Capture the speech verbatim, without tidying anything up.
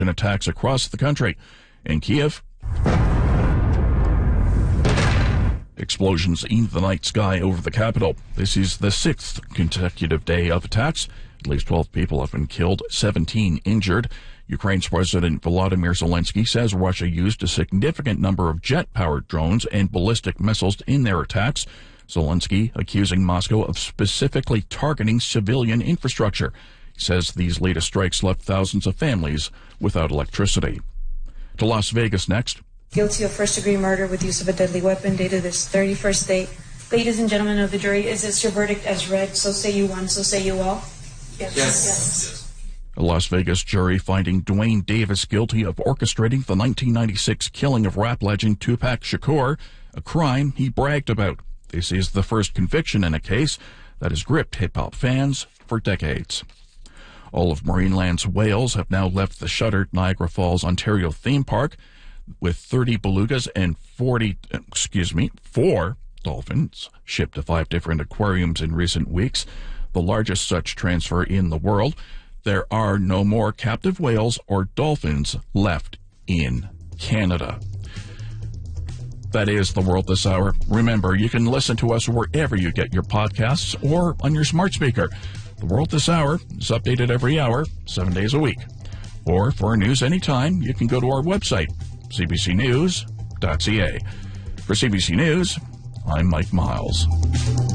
attacks across the country. In Kiev, explosions in the night sky over the capital. This is the sixth consecutive day of attacks. At least twelve people have been killed, seventeen injured. Ukraine's President Volodymyr Zelensky says Russia used a significant number of jet-powered drones and ballistic missiles in their attacks. Zelensky accusing Moscow of specifically targeting civilian infrastructure. He says these latest strikes left thousands of families without electricity. To Las Vegas next. Guilty of first-degree murder with use of a deadly weapon, dated this thirty-first day. Ladies and gentlemen of the jury, is this your verdict as read? So say you one, so say you all. Yes. Yes. Yes. A Las Vegas jury finding Dwayne Davis guilty of orchestrating the nineteen ninety-six killing of rap legend Tupac Shakur, a crime he bragged about. This is the first conviction in a case that has gripped hip-hop fans for decades. All of Marineland's whales have now left the shuttered Niagara Falls, Ontario theme park, with thirty belugas and forty, excuse me, four dolphins shipped to five different aquariums in recent weeks, the largest such transfer in the world. There are no more captive whales or dolphins left in Canada. That is The World This Hour. Remember, you can listen to us wherever you get your podcasts or on your smart speaker. The World This Hour is updated every hour, seven days a week. Or for news anytime, you can go to our website, c b c news dot c a. For C B C News, I'm Mike Miles.